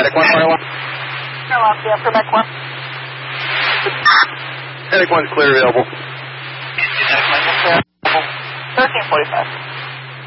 Medic 1 fire line. Yeah, for Medic 1. Medic 1's clear available. 1345.